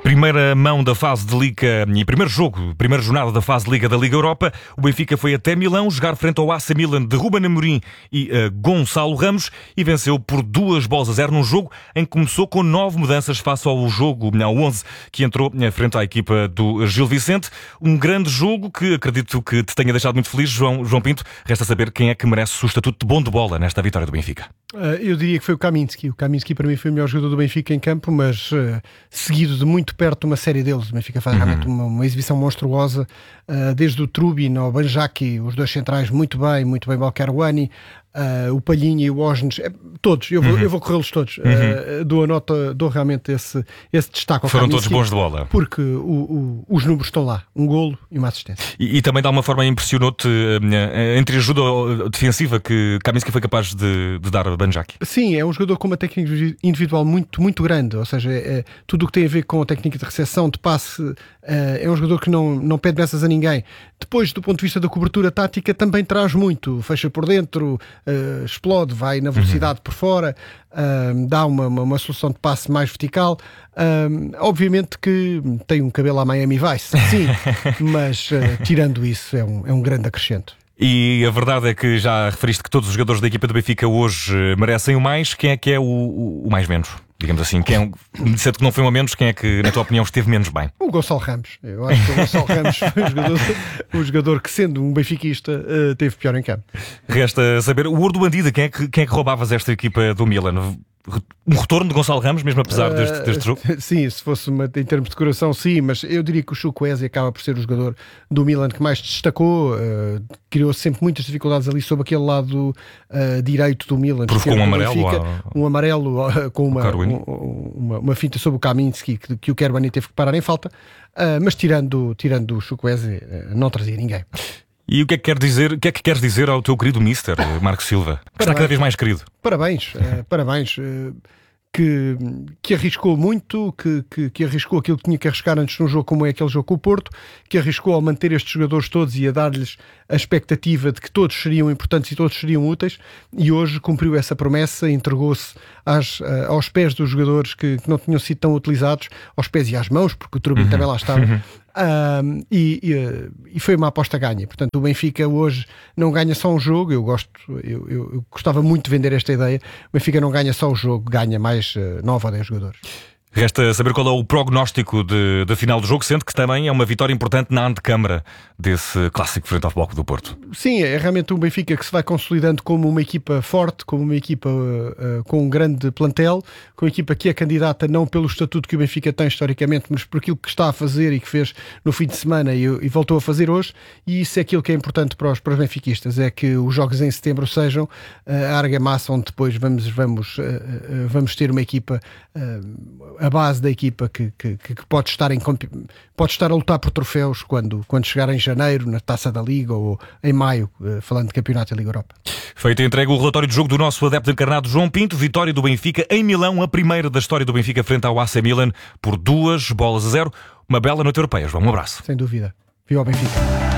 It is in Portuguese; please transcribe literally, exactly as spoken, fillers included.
Primeira mão da fase de Liga e primeiro jogo, primeira jornada da fase de Liga da Liga Europa. O Benfica foi até Milão jogar frente ao A C Milan de Ruben Amorim e uh, Gonçalo Ramos e venceu por duas bolas a zero num jogo em que começou com nove mudanças face ao jogo, ao onze, que entrou frente à equipa do Gil Vicente. Um grande jogo que acredito que te tenha deixado muito feliz, João, João Pinto. Resta saber quem é que merece o estatuto de bom de bola nesta vitória do Benfica. Uh, eu diria que foi o Kaminski. O Kaminski para mim foi o melhor jogador do Benfica em campo, mas uh, seguido de muito perto uma série deles. O Benfica faz uhum. realmente uma, uma exibição monstruosa, uh, desde o Trubin ao Banjaki, os dois centrais muito bem, muito bem Balcaruani, uh, o Palhinha e o Osnes, é, todos, eu vou, uhum. eu vou corrê-los todos. Uhum. Uh, dou a nota, dou realmente esse, esse destaque ao Foram Kaminski, todos bons de bola. Porque o, o, os números estão lá, um golo e uma assistência. E, e também de alguma forma impressionou-te uh, entre a ajuda defensiva que Kaminski foi capaz de, de dar a Banjaki. Sim, é um jogador com uma técnica individual muito, muito grande, ou seja, é, tudo o que tem a ver com a técnica de recepção, de passe, é, é um jogador que não, não pede dessas a ninguém. Depois, do ponto de vista da cobertura tática, também traz muito, fecha por dentro, uh, explode, vai na velocidade uhum. por fora, uh, dá uma, uma, uma solução de passe mais vertical. Uh, obviamente que tem um cabelo à Miami Vice, sim, mas uh, tirando isso é um, é um grande acrescento. E a verdade é que já referiste que todos os jogadores da equipa do Benfica hoje merecem o mais. Quem é que é o, o, o mais menos? Digamos assim, quem é, disseste que não foi um a menos, quem é que, na tua opinião, esteve menos bem? O Gonçalo Ramos. Eu acho que o Gonçalo Ramos foi o jogador, o jogador que, sendo um benfiquista, uh, teve pior em campo. Resta saber, o ouro do bandido, quem é que, quem é que roubavas esta equipa do Milan? Um retorno de Gonçalo Ramos, mesmo apesar deste, deste jogo? Uh, sim, se fosse uma, em termos de coração, sim, mas eu diria que o Chukwueze acaba por ser o jogador do Milan que mais destacou, uh, criou sempre muitas dificuldades ali sobre aquele lado uh, direito do Milan. Provocou um amarelo? Benfica, a... Um amarelo uh, com uma, um, uma, uma finta sobre o Kaminski que, que o Kerbani teve que parar em falta, uh, mas tirando, tirando o Chukwueze, uh, não trazia ninguém. E o que é que quer dizer, o que é que queres dizer ao teu querido mister Marco Silva? Que está cada vez mais querido. Parabéns, uh, parabéns. Uh, que, que arriscou muito, que, que, que arriscou aquilo que tinha que arriscar antes de um jogo como é aquele jogo com o Porto, que arriscou ao manter estes jogadores todos e a dar-lhes a expectativa de que todos seriam importantes e todos seriam úteis, e hoje cumpriu essa promessa, entregou-se às, uh, aos pés dos jogadores que, que não tinham sido tão utilizados, aos pés e às mãos, porque o Trubin uhum. também lá estava. Uhum. Um, e, e, e foi uma aposta ganha. Portanto, o Benfica hoje não ganha só um jogo. Eu gosto, eu, eu, eu gostava muito de vender esta ideia. O Benfica não ganha só o jogo, ganha mais uh, nove ou dez jogadores. Resta saber qual é o prognóstico de, de final do jogo, sendo que também é uma vitória importante na antecâmara desse clássico frente ao Bloco do Porto. Sim, é realmente um Benfica que se vai consolidando como uma equipa forte, como uma equipa uh, com um grande plantel, com uma equipa que é candidata não pelo estatuto que o Benfica tem historicamente, mas por aquilo que está a fazer e que fez no fim de semana e, e voltou a fazer hoje, e isso é aquilo que é importante para os, para os benfiquistas, é que os jogos em setembro sejam uh, a argamassa onde depois vamos, vamos, uh, uh, vamos ter uma equipa... Uh, a base da equipa que, que, que pode, estar em, pode estar a lutar por troféus quando, quando chegar em janeiro, na Taça da Liga, ou em maio, falando de Campeonato da Liga Europa. Feito e entregue o relatório de jogo do nosso adepto encarnado João Pinto. Vitória do Benfica em Milão, a primeira da história do Benfica frente ao A C Milan por duas bolas a zero. Uma bela noite europeia, João. Um abraço. Sem dúvida. Viva o Benfica.